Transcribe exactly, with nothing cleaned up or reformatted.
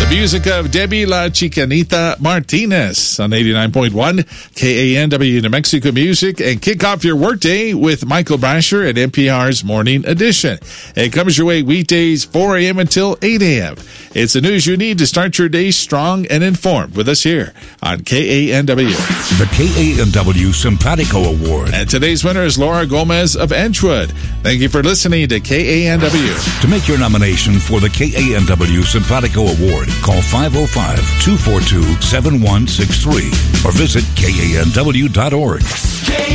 The music of Debbie La Chicanita Martinez on eighty-nine point one K A N W New Mexico Music, and kick off your workday with Michael Brasher at N P R's Morning Edition. It comes your way weekdays four a.m. until eight a.m. It's the news you need to start your day strong and informed with us here on K A N W. The K A N W Simpatico Award. And today's winner is Laura Gomez of Edgewood. Thank you for listening to K A N W. To make your nomination for the K A N W Simpatico Award, call five oh five, two four two, seven one six three or visit K A N W dot org.